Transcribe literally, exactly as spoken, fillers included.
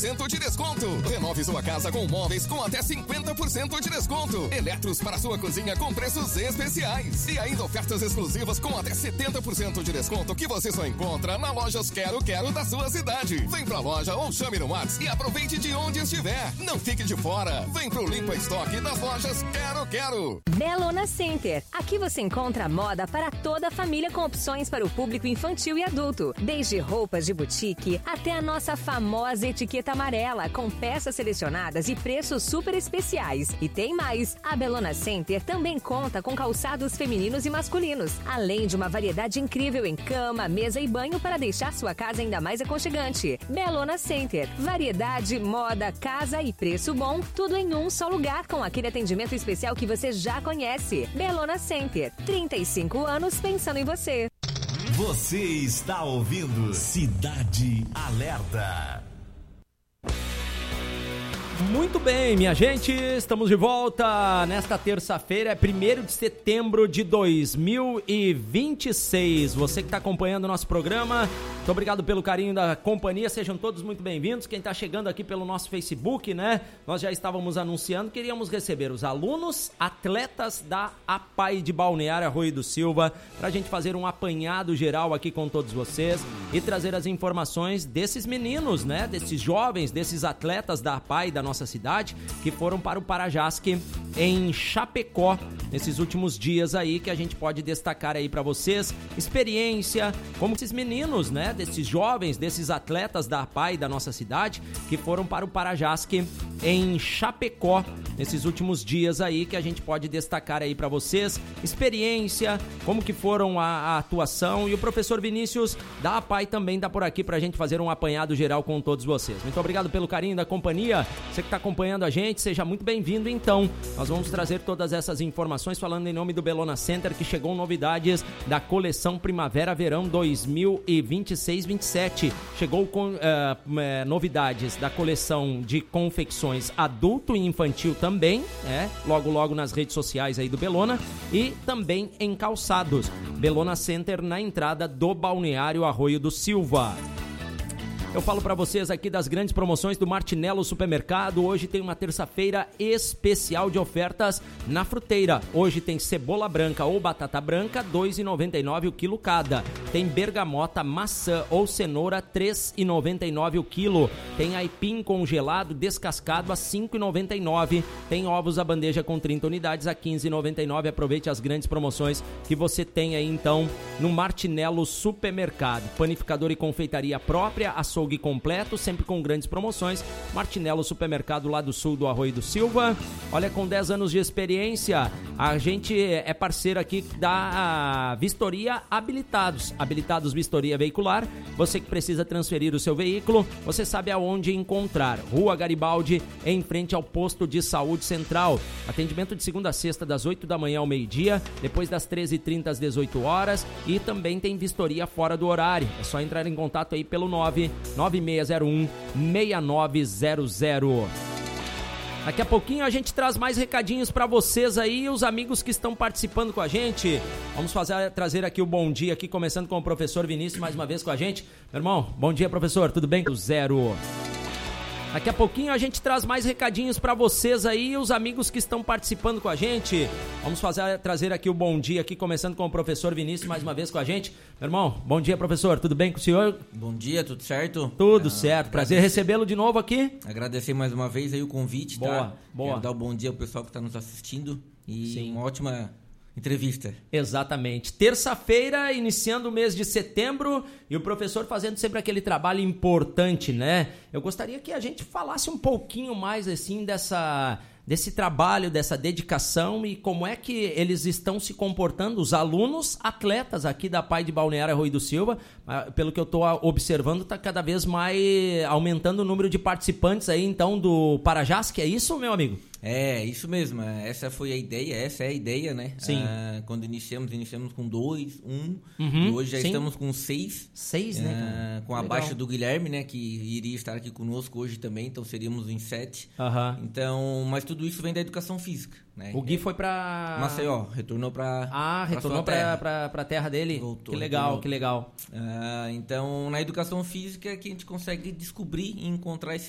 de desconto. Renove sua casa com móveis com até cinquenta por cento de desconto. Eletros para sua cozinha com preços especiais. E ainda ofertas exclusivas com até setenta por cento de desconto que você só encontra na Lojas Quero Quero da sua cidade. Vem pra loja ou chame no WhatsApp e aproveite de onde estiver. Não fique de fora. Vem pro Limpa Estoque das Lojas Quero Quero. Bellona Center. Aqui você encontra moda para toda a família com opções para o público infantil e adulto. Desde roupas de boutique até a nossa famosa etiqueta amarela, com peças selecionadas e preços super especiais. E tem mais, a Bellona Center também conta com calçados femininos e masculinos, além de uma variedade incrível em cama, mesa e banho para deixar sua casa ainda mais aconchegante. Bellona Center, variedade, moda, casa e preço bom, tudo em um só lugar, com aquele atendimento especial que você já conhece. Bellona Center, trinta e cinco anos pensando em você. Você está ouvindo Cidade Alerta. Muito bem, minha gente, estamos de volta nesta terça-feira, é primeiro de setembro de dois mil e vinte e seis. Você que está acompanhando o nosso programa, muito obrigado pelo carinho da companhia, sejam todos muito bem-vindos. Quem está chegando aqui pelo nosso Facebook, né, nós já estávamos anunciando, queríamos receber os alunos, atletas da APAI de Balneário Arroio do Silva, para a gente fazer um apanhado geral aqui com todos vocês e trazer as informações desses meninos, né, desses jovens, desses atletas da APAI, da nossa cidade, que foram para o Parajasque em Chapecó nesses últimos dias aí, que a gente pode destacar aí para vocês, experiência, como esses meninos, né, desses jovens, desses atletas da APAI da nossa cidade, que foram para o Parajasque em Chapecó nesses últimos dias aí, que a gente pode destacar aí para vocês, experiência, como que foram a, a atuação, e o professor Vinícius da APAI também tá por aqui pra gente fazer um apanhado geral com todos vocês. Muito obrigado pelo carinho da companhia. Você que está acompanhando a gente, seja muito bem-vindo. Então, nós vamos trazer todas essas informações falando em nome do Bellona Center, que chegou novidades da coleção Primavera-Verão dois mil e vinte e seis vinte e sete. Chegou com uh, uh, novidades da coleção de confecções adulto e infantil também, né? Logo, logo nas redes sociais aí do Bellona, e também em calçados. Bellona Center na entrada do Balneário Arroio do Silva. Eu falo para vocês aqui das grandes promoções do Martinello Supermercado. Hoje tem uma terça-feira especial de ofertas na fruteira. Hoje tem cebola branca ou batata branca, dois reais e noventa e nove centavos o quilo cada. Tem bergamota, maçã ou cenoura, três reais e noventa e nove centavos o quilo. Tem aipim congelado descascado a cinco reais e noventa e nove centavos. Tem ovos à bandeja com trinta unidades a quinze reais e noventa e nove centavos. Aproveite as grandes promoções que você tem aí então no Martinello Supermercado. Panificador e confeitaria própria, açougue completo, sempre com grandes promoções. Martinello Supermercado lá do sul do Arroio do Silva. Olha, com dez anos de experiência, a gente é parceiro aqui da Vistoria Habilitados. Habilitados Vistoria Veicular. Você que precisa transferir o seu veículo, você sabe aonde encontrar. Rua Garibaldi, em frente ao Posto de Saúde Central. Atendimento de segunda a sexta, das oito da manhã ao meio-dia, depois das treze e trinta às dezoito horas, e também tem vistoria fora do horário. É só entrar em contato aí pelo nove nove seis zero um seis nove zero zero. Daqui a pouquinho a gente traz mais recadinhos para vocês aí, os amigos que estão participando com a gente. Vamos fazer, trazer aqui o bom dia, aqui começando com o professor Vinícius mais uma vez com a gente. Meu irmão, bom dia, professor, tudo bem? Zero. Daqui a pouquinho a gente traz mais recadinhos para vocês aí, os amigos que estão participando com a gente. Vamos fazer, trazer aqui o bom dia, aqui começando com o professor Vinícius mais uma vez com a gente. Meu irmão, bom dia, professor, tudo bem com o senhor? Bom dia, tudo certo? Tudo ah, certo, agradecer. Prazer recebê-lo de novo aqui. Agradecer mais uma vez aí o convite, boa, tá? Boa, Quero dar o bom dia ao pessoal que está nos assistindo e Sim. uma ótima entrevista. Exatamente. Terça-feira, iniciando o mês de setembro, e o professor fazendo sempre aquele trabalho importante, né? Eu gostaria que a gente falasse um pouquinho mais, assim, dessa... desse trabalho, dessa dedicação e como é que eles estão se comportando, os alunos atletas aqui da APAI de Balneário Arroio do Silva. Pelo que eu estou observando, está cada vez mais aumentando o número de participantes aí, então, do Parajasque, é isso, meu amigo? É, isso mesmo, essa foi a ideia, essa é a ideia, né? Sim. Ah, quando iniciamos, iniciamos com dois, um, uhum, e hoje já sim. estamos com seis. Seis, ah, né? Com a Legal. baixa do Guilherme, né? Que iria estar aqui conosco hoje também, então seríamos em sete. Uhum. Então, mas tudo isso vem da educação física, né? O Gui foi pra... Maceió, retornou pra... Ah, retornou pra, pra, pra, pra terra dele? Voltou, que legal, retornou. que legal. Ah, então, na educação física é que a gente consegue descobrir e encontrar esse